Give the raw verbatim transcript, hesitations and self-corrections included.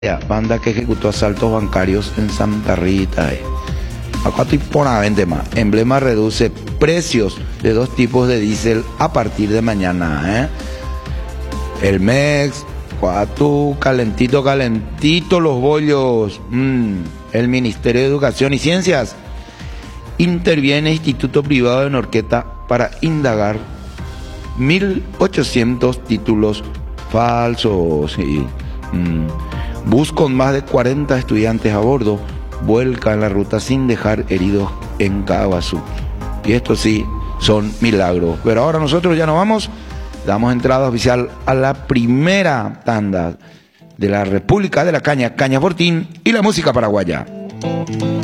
Banda que ejecutó asaltos bancarios en Santa Rita. Eh. Acá estoy por vente más. Emblema reduce precios de dos tipos de diésel a partir de mañana. Eh. El M E X, Coatú, calentito, calentito los bollos. Mm. El Ministerio de Educación y Ciencias interviene Instituto Privado de Norqueta para indagar mil ochocientos títulos falsos. Sí. Mm. Bus con más de cuarenta estudiantes a bordo vuelca en la ruta sin dejar heridos en Caaguazú. Y esto sí son milagros. Pero ahora nosotros ya nos vamos. Damos entrada oficial a la primera tanda de la República de la Caña, Caña Fortín y la música paraguaya.